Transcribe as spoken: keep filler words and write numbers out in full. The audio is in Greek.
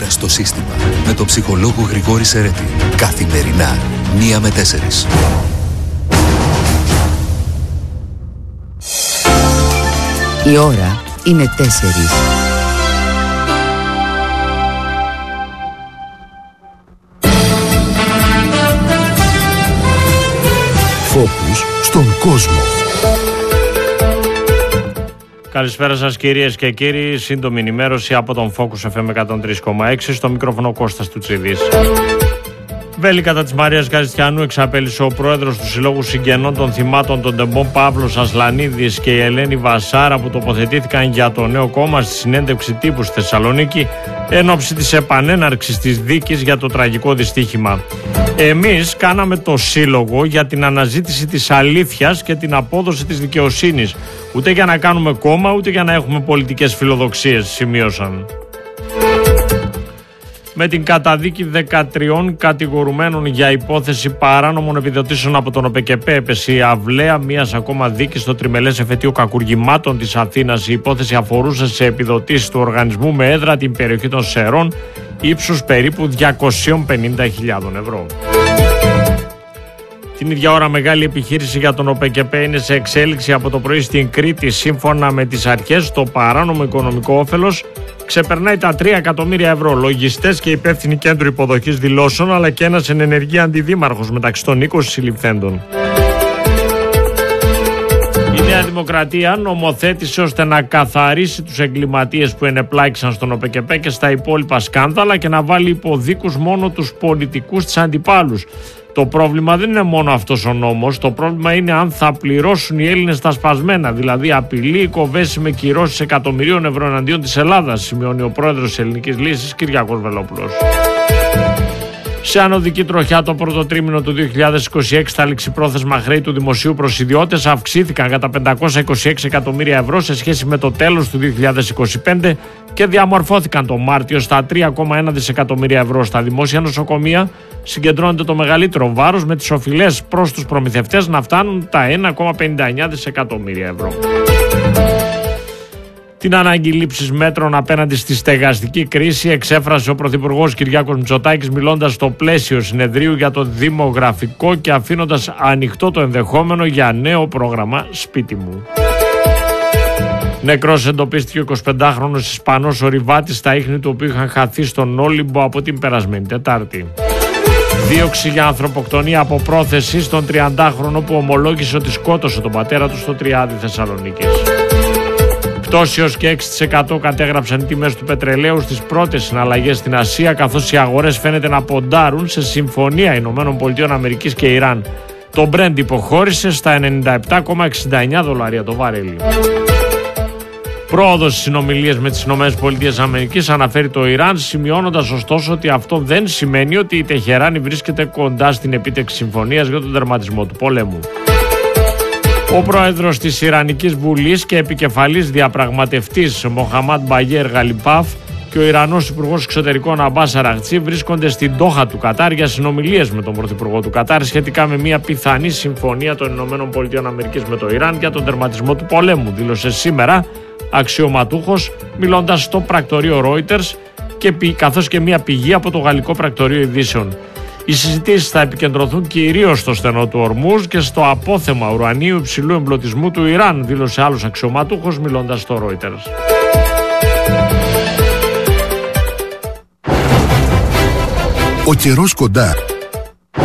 Μπούρα στο σύστημα με τον ψυχολόγο Γρηγόρη Σερέτη. Καθημερινά, μία με τέσσερις. Η ώρα είναι τέσσερις. Φόκους στον κόσμο. Καλησπέρα σας κυρίες και κύριοι, σύντομη ενημέρωση από τον Focus εφ εμ εκατόν τρία κόμμα έξι, στο μικρόφωνο Κώστας Τουτσίδης. Βέλη κατά της Μαρίας Καριστιανού εξαπέλυσε ο πρόεδρος του Συλλόγου Συγγενών των Θυμάτων των Τεμπών Παύλος Ασλανίδης και η Ελένη Βασάρα, που τοποθετήθηκαν για το νέο κόμμα στη συνέντευξη τύπου στη Θεσσαλονίκη εν ώψη της επανέναρξης της δίκης για το τραγικό δυστύχημα. Εμείς κάναμε το σύλλογο για την αναζήτηση της αλήθειας και την απόδοση της δικαιοσύνης, ούτε για να κάνουμε κόμμα ούτε για να έχουμε πολιτικές φιλοδοξίες, σημείωσαν. Με την καταδίκη δεκατριών κατηγορουμένων για υπόθεση παράνομων επιδοτήσεων από τον ΟΠΕΚΕΠΕ έπεσε η αυλαία μιας ακόμα δίκης στο τριμελές εφετείο κακουργημάτων της Αθήνας. Η υπόθεση αφορούσε σε επιδοτήσεις του οργανισμού με έδρα την περιοχή των Σερών ύψους περίπου διακόσιες πενήντα χιλιάδες ευρώ. Την ίδια ώρα, μεγάλη επιχείρηση για τον ΟΠΕΚΕΠΕ είναι σε εξέλιξη από το πρωί στην Κρήτη. Σύμφωνα με τις αρχές, το παράνομο οικονομικό όφελος ξεπερνάει τα τρία εκατομμύρια ευρώ. Λογιστές και υπεύθυνοι κέντρου υποδοχής δηλώσεων, αλλά και ένας εν ενεργεία αντιδήμαρχος μεταξύ των είκοσι συλληφθέντων. Η Νέα Δημοκρατία νομοθέτησε ώστε να καθαρίσει τους εγκληματίες που ενεπλάκησαν στον ΟΠΕΚΕΠΕ και στα υπόλοιπα σκάνδαλα και να βάλει υποδίκους μόνο τους πολιτικούς της αντιπάλους. Το πρόβλημα δεν είναι μόνο αυτός ο νόμος, το πρόβλημα είναι αν θα πληρώσουν οι Έλληνες τα σπασμένα, δηλαδή απειλή ή κοβέση με κυρώσεις εκατομμυρίων ευρώ εναντίον της Ελλάδας, σημειώνει ο πρόεδρος της Ελληνικής Λύσης, Κυριάκος Βελόπουλος. Σε ανωδική τροχιά, το πρώτο τρίμηνο του δύο χιλιάδες είκοσι έξι, τα ληξιπρόθεσμα χρέη του δημοσίου προς ιδιώτες αυξήθηκαν κατά πεντακόσια είκοσι έξι εκατομμύρια ευρώ σε σχέση με το τέλος του δύο χιλιάδες είκοσι πέντε και διαμορφώθηκαν το Μάρτιο στα τρία κόμμα ένα δισεκατομμύρια ευρώ. Στα δημόσια νοσοκομεία συγκεντρώνεται το μεγαλύτερο βάρος, με τις οφειλές προς τους προμηθευτές να φτάνουν τα ένα κόμμα πενήντα εννέα δισεκατομμύρια ευρώ. Την ανάγκη λήψης μέτρων απέναντι στη στεγαστική κρίση εξέφρασε ο Πρωθυπουργός Κυριάκος Μητσοτάκης, μιλώντας στο πλαίσιο συνεδρίου για το δημογραφικό και αφήνοντας ανοιχτό το ενδεχόμενο για νέο πρόγραμμα Σπίτι μου. Νεκρός εντοπίστηκε ο εικοσιπεντάχρονος Ισπανός ορειβάτης, στα ίχνη του οποίου είχαν χαθεί στον Όλυμπο από την περασμένη Τετάρτη. Δίωξη για ανθρωποκτονία από πρόθεση στον τριαντάχρονο που ομολόγησε ότι σκότωσε τον πατέρα του στο Τριάδι Θεσσαλονίκης. Πτώση ως και έξι τοις εκατό κατέγραψαν οι τιμές του πετρελαίου στις πρώτες συναλλαγές στην Ασία, καθώς οι αγορές φαίνεται να ποντάρουν σε συμφωνία Ηνωμένων Πολιτειών Αμερικής και Ιράν. Το Brent υποχώρησε στα ενενήντα επτά κόμμα εξήντα εννέα δολάρια το βαρέλι. Πρόοδος στις συνομιλίες με τις Ηνωμένες Πολιτείες Αμερικής, αναφέρει το Ιράν, σημειώνοντας ωστόσο ότι αυτό δεν σημαίνει ότι η Τεχεράνη βρίσκεται κοντά στην επίτευξη συμφωνίας για τον τερματισμό του πολέμου. Ο πρόεδρος της Ιρανικής Βουλής και επικεφαλής διαπραγματευτής Μοχαμάντ Μπαγέρ Γαλιπάφ και ο Ιρανός Υπουργός Εξωτερικών Αμπάς Αραχτσί βρίσκονται στην Ντόχα του Κατάρ για συνομιλίες με τον Πρωθυπουργό του Κατάρ σχετικά με μια πιθανή συμφωνία των Ηνωμένων Πολιτειών Αμερικής με το Ιράν για τον τερματισμό του πολέμου, δήλωσε σήμερα αξιωματούχος, μιλώντας στο πρακτορείο Reuters, και, καθώς και μια πηγή από το γαλλικό πρακτορείο ειδήσεων. Οι συζητήσεις θα επικεντρωθούν κυρίως στο στενό του Ορμούζ και στο απόθεμα ουρανίου υψηλού εμπλουτισμού του Ιράν, δήλωσε άλλος αξιωματούχος, μιλώντας στο Reuters. Ο καιρός κοντά